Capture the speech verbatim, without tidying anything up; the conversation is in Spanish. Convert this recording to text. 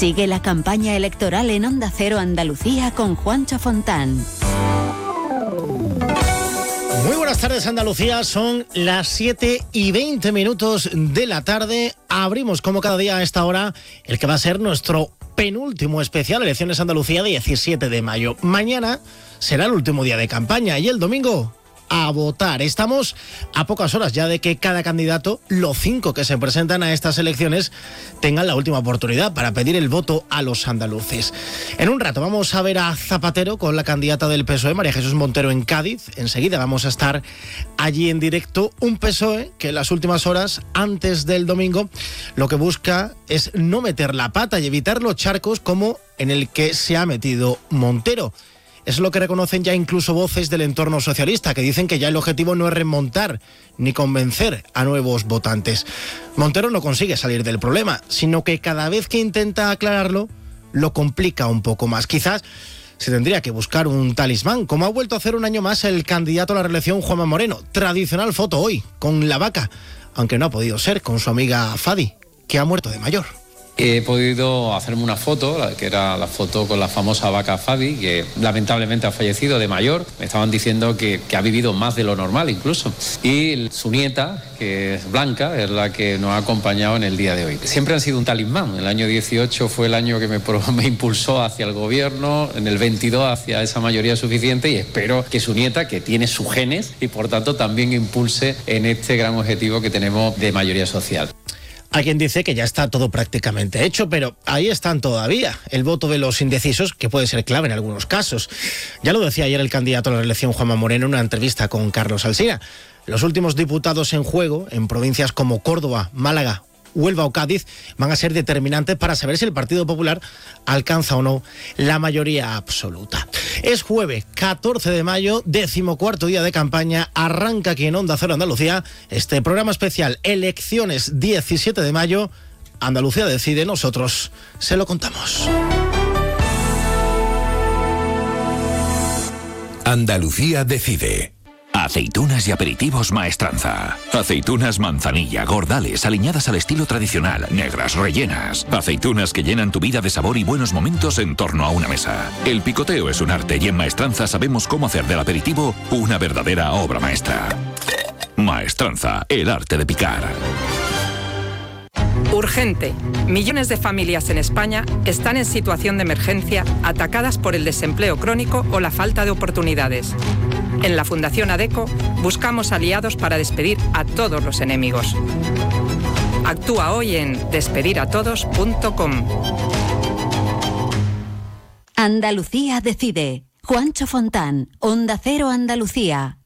Sigue la campaña electoral en Onda Cero Andalucía con Juancho Fontán. Muy buenas tardes, Andalucía. Son las siete y veinte minutos de la tarde. Abrimos, como cada día a esta hora, el que va a ser nuestro penúltimo especial Elecciones Andalucía, diecisiete de mayo. Mañana será el último día de campaña y el domingo a votar. Estamos a pocas horas ya de que cada candidato, los cinco que se presentan a estas elecciones, tengan la última oportunidad para pedir el voto a los andaluces. En un rato vamos a ver a Zapatero con la candidata del P S O E, María Jesús Montero, en Cádiz. Enseguida vamos a estar allí en directo. Un P S O E que en las últimas horas, antes del domingo, lo que busca es no meter la pata y evitar los charcos como en el que se ha metido Montero. Es lo que reconocen ya incluso voces del entorno socialista, que dicen que ya el objetivo no es remontar ni convencer a nuevos votantes. Montero no consigue salir del problema, sino que cada vez que intenta aclararlo, lo complica un poco más. Quizás se tendría que buscar un talismán, como ha vuelto a hacer un año más el candidato a la reelección, Juanma Moreno. Tradicional foto hoy, con la vaca, aunque no ha podido ser con su amiga Fadi, que ha muerto de mayor. He podido hacerme una foto, que era la foto con la famosa vaca Fadi, que lamentablemente ha fallecido de mayor. Me estaban diciendo que, que ha vivido más de lo normal incluso. Y su nieta, que es Blanca, es la que nos ha acompañado en el día de hoy. Siempre han sido un talismán. El año dieciocho fue el año que me, me impulsó hacia el gobierno, en el veintidós hacia esa mayoría suficiente, y espero que su nieta, que tiene sus genes, y por tanto también impulse en este gran objetivo que tenemos de mayoría social. Hay quien dice que ya está todo prácticamente hecho, pero ahí están todavía. El voto de los indecisos, que puede ser clave en algunos casos. Ya lo decía ayer el candidato a la reelección, Juanma Moreno, en una entrevista con Carlos Alsina. Los últimos diputados en juego, en provincias como Córdoba, Málaga, Huelva o Cádiz, van a ser determinantes para saber si el Partido Popular alcanza o no la mayoría absoluta. Es jueves catorce de mayo, decimocuarto día de campaña. Arranca aquí en Onda Cero Andalucía este programa especial Elecciones diecisiete de mayo. Andalucía decide, nosotros se lo contamos. Andalucía decide. Aceitunas y aperitivos Maestranza. Aceitunas manzanilla, gordales, aliñadas al estilo tradicional, negras, rellenas. Aceitunas que llenan tu vida de sabor y buenos momentos en torno a una mesa. El picoteo es un arte y en Maestranza sabemos cómo hacer del aperitivo una verdadera obra maestra. Maestranza, el arte de picar. Urgente. Millones de familias en España están en situación de emergencia, atacadas por el desempleo crónico o la falta de oportunidades. En la Fundación ADECO buscamos aliados para despedir a todos los enemigos. Actúa hoy en despedir a todos punto com. Andalucía decide. Juancho Fontán, Onda Cero Andalucía.